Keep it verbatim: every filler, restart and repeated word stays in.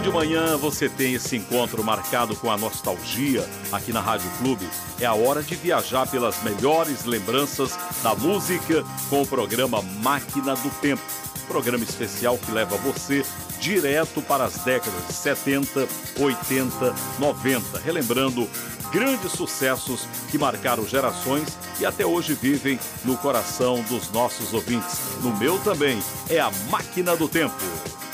de manhã você tem esse encontro marcado com a nostalgia aqui na Rádio Clube. É a hora de viajar pelas melhores lembranças da música com o programa Máquina do Tempo. Programa especial que leva você direto para as décadas de setenta, oitenta, noventa, relembrando grandes sucessos que marcaram gerações e até hoje vivem no coração dos nossos ouvintes. No meu também, é a Máquina do Tempo.